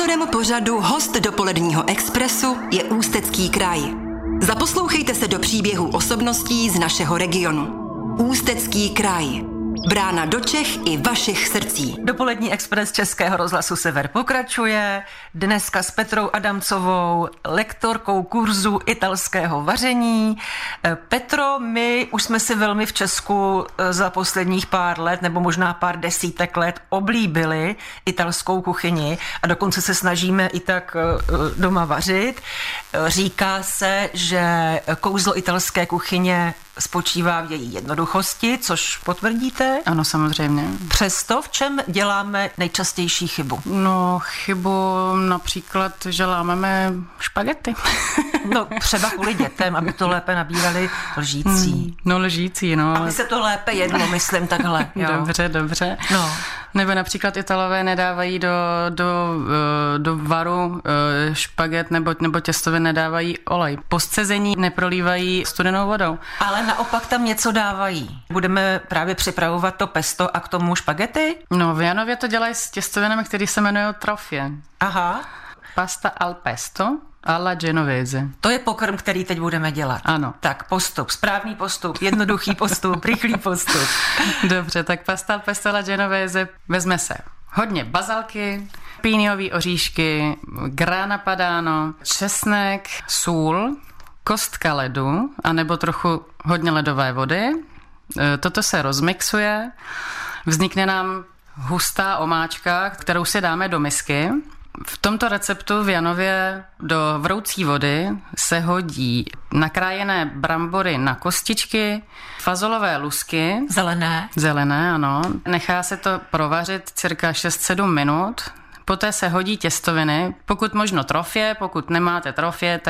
Sponzorem pořadu Host dopoledního expresu je Ústecký kraj. Zaposlouchejte se do příběhů osobností z našeho regionu. Ústecký kraj. Brána do Čech i vašich srdcí. Dopolední expres Českého rozhlasu Sever pokračuje. Dneska s Petrou Adamcovou, lektorkou kurzu italského vaření. Petro, my už jsme si velmi v Česku za posledních pár let, nebo možná pár desítek let oblíbili italskou kuchyni a dokonce se snažíme i tak doma vařit. Říká se, že kouzlo italské kuchyně spočívá v její jednoduchosti, což potvrdíte? Ano, samozřejmě. Přesto v čem děláme nejčastější chybu? No, chybu například, že lámeme špagety. No, třeba kvůli dětem, aby to lépe nabírali lžící. No, lžící, no. Aby se to lépe jedlo, myslím takhle. Jo. Dobře. No. Nebo například Italové nedávají do varu špaget nebo těstovin nedávají olej. Po scezení neprolívají studenou vodou. Ale naopak tam něco dávají. Budeme právě připravovat to pesto a k tomu špagety? No, v Janově to dělají s těstovinami, které se jmenují trofie. Aha. Pasta al pesto alla genovese. To je pokrm, který teď budeme dělat. Ano. Tak postup, správný postup, jednoduchý postup, rychlý postup. Dobře, tak pasta al pesto alla genovese vezme se hodně bazalky, píniový oříšky, grana padano, česnek, sůl, kostka ledu, anebo trochu hodně ledové vody. Toto se rozmixuje, vznikne nám hustá omáčka, kterou si dáme do misky. V tomto receptu v Janově do vroucí vody se hodí nakrájené brambory na kostičky, fazolové lusky. Zelené, ano. Nechá se to provařit cirka 6-7 minut. Poté se hodí těstoviny, pokud možno trofie, pokud nemáte trofie,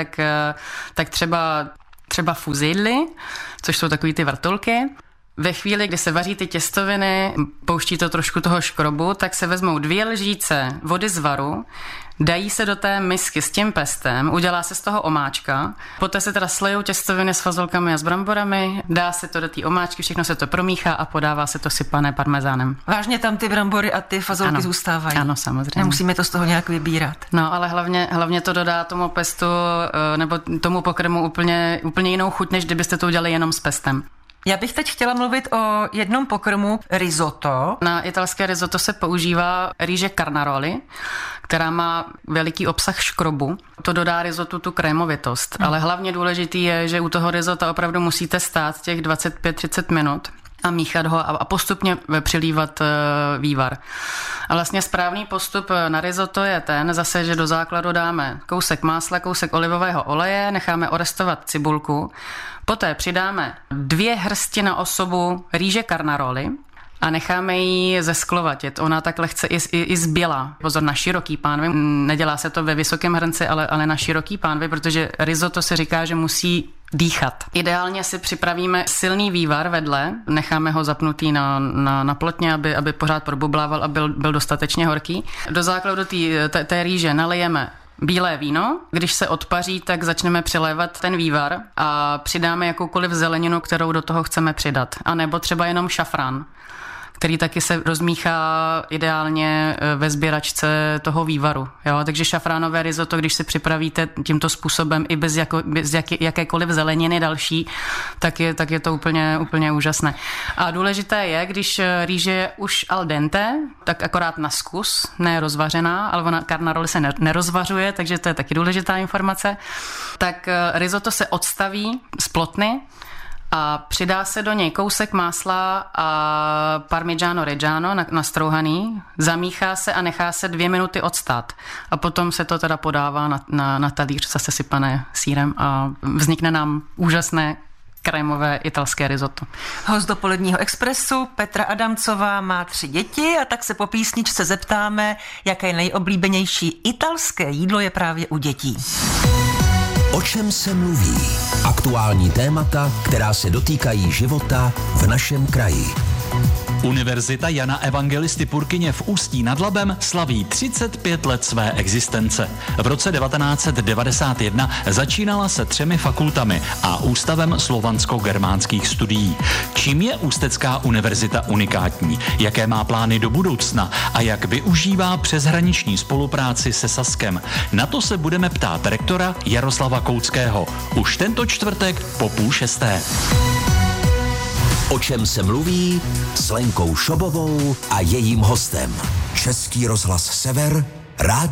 tak třeba fusilli, což jsou takový ty vrtulky. Ve chvíli, kdy se vaří ty těstoviny, pouští to trošku toho škrobu, tak se vezmou 2 lžíce vody z varu, dají se do té misky s tím pestem, udělá se z toho omáčka, poté se teda slejou těstoviny s fazolkami a s bramborami, dá se to do té omáčky, všechno se to promíchá a podává se to sypané parmezánem. Vážně tam ty brambory a ty fazolky zůstávají? Ano, samozřejmě. Nemusíme to z toho nějak vybírat. No, ale hlavně to dodá tomu pestu nebo tomu pokrmu úplně jinou chuť, než kdybyste to udělali jenom s pestem. Já bych teď chtěla mluvit o jednom pokrmu risotto. Na italské risotto se používá rýže carnaroli, která má veliký obsah škrobu. To dodá risottu tu krémovitost. Ale hlavně důležitý je, že u toho risotta opravdu musíte stát těch 25-30 minut a míchat ho a postupně přilívat vývar. A vlastně správný postup na risotto je ten zase, že do základu dáme kousek másla, kousek olivového oleje, necháme orestovat cibulku, poté přidáme 2 hrsti na osobu rýže carnaroli a necháme ji zesklovatit. Ona tak lehce i zbělá. Pozor, na široký pánvi. Nedělá se to ve vysokém hrnci, ale na široký pánvi, protože risotto se říká, že musí dýchat. Ideálně si připravíme silný vývar vedle, necháme ho zapnutý na plotně, aby pořád probublával a byl dostatečně horký. Do základu té rýže nalijeme bílé víno. Když se odpaří, tak začneme přilévat ten vývar a přidáme jakoukoliv zeleninu, kterou do toho chceme přidat. A nebo třeba jenom šafrán, který taky se rozmíchá ideálně ve sběračce toho vývaru. Jo? Takže šafránové risotto, když si připravíte tímto způsobem i bez jakékoliv zeleniny další, tak je to úplně úžasné. A důležité je, když rýže je už al dente, tak akorát na zkus, ne rozvařená, ale ona carnaroli se nerozvařuje, takže to je taky důležitá informace. Tak risotto se odstaví z plotny a přidá se do něj kousek másla a parmigiano reggiano nastrouhaný, zamíchá se a nechá se 2 minuty odstát. A potom se to teda podává na talíř zase sypané sýrem a vznikne nám úžasné krémové italské risotto. Host dopoledního expresu Petra Adamcová má 3 děti a tak se po písničce zeptáme, jaké nejoblíbenější italské jídlo je právě u dětí. O čem se mluví? Aktuální témata, která se dotýkají života v našem kraji. Univerzita Jana Evangelisty Purkyně v Ústí nad Labem slaví 35 let své existence. V roce 1991 začínala se 3 fakultami a Ústavem slovansko-germánských studií. Čím je Ústecká univerzita unikátní? Jaké má plány do budoucna? A jak využívá přeshraniční spolupráci se Saskem? Na to se budeme ptát rektora Jaroslava Kouckého. Už tento čtvrtek po 5:30. O čem se mluví s Lenkou Šobovou a jejím hostem. Český rozhlas Sever, rádio